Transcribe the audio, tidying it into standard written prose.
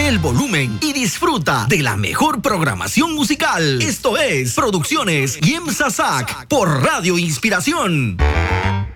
el volumen y disfruta de la mejor programación musical. Esto es Producciones Yem Sasak por Radio Inspiración.